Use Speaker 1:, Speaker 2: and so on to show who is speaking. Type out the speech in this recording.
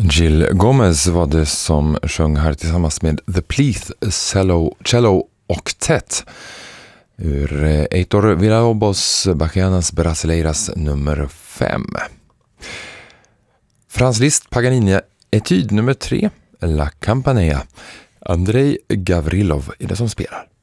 Speaker 1: Jill Gomez var det som sjöng här tillsammans med The Pleath Cello Octet ur Heitor Villa-Lobos Bachianas Brasileiras nummer 5. Franz Liszt Paganini etyd nummer 3, La Campanella. Andrei Gavrilov är det som spelar.